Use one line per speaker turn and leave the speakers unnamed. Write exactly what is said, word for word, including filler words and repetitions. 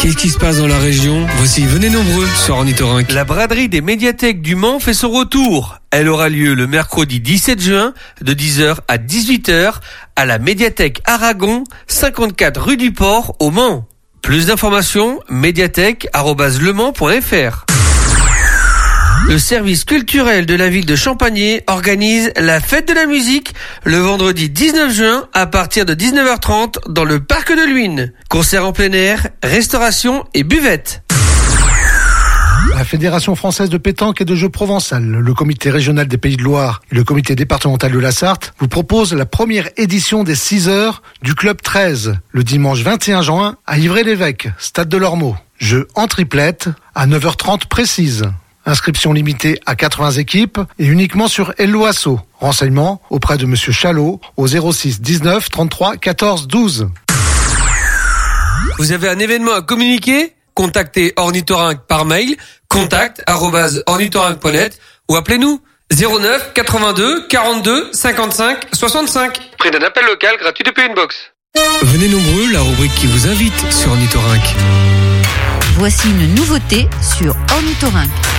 Qu'est-ce qui se passe dans la région? Voici, venez nombreux sur Ornithorynque.
La braderie des médiathèques du Mans fait son retour. Elle aura lieu le mercredi dix-sept juin de dix heures à dix-huit heures à la médiathèque Aragon, cinquante-quatre rue du Port au Mans. Plus d'informations, médiathèque arobase lemans point fr. Le service culturel de la ville de Champagné organise la fête de la musique le vendredi dix-neuf juin à partir de dix-neuf heures trente dans le parc de Luynes. Concert en plein air, restauration et buvette.
La Fédération française de pétanque et de jeux provençal, le comité régional des Pays de Loire et le comité départemental de la Sarthe vous proposent la première édition des six heures du Club treize, le dimanche vingt et un juin à Ivry-l'Évêque, stade de l'Ormeau. Jeu en triplette à neuf heures trente précise. Inscription limitée à quatre-vingts équipes et uniquement sur Hello Asso. Renseignements auprès de Monsieur Chalot au zéro six dix-neuf trente-trois quatorze douze.
Vous avez un événement à communiquer? Contactez Ornithorynque par mail, contact arobase ornithorynque point net ou appelez-nous zéro neuf quatre-vingt-deux quarante-deux cinquante-cinq soixante-cinq. Prix d'un appel local gratuit depuis une box.
Venez nombreux, la rubrique qui vous invite sur Ornithorynque.
Voici une nouveauté sur Ornithorynque.